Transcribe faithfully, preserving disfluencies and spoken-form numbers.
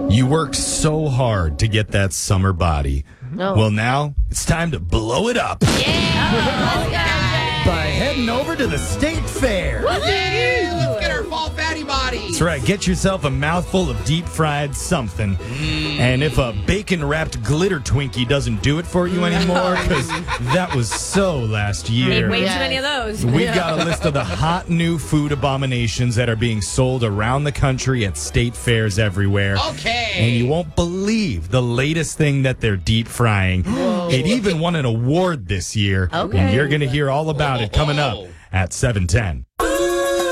You worked so hard to get that summer body. No. Well, now it's time to blow it up Yeah. by heading over to the State Fair. Yay! Let's get our fall fatty bodies. That's right. Get yourself a mouthful of deep-fried something. Mm. And if a bacon-wrapped glitter Twinkie doesn't do it for you anymore, because that was so last year. Made way Yes. too many of those. We've got a list of the hot new food abominations that are being sold around the country at state fairs everywhere. Okay. And you won't believe the latest thing that they're deep frying. It even won an award this year. Okay. And you're going to hear all about it coming up Whoa. at seven ten.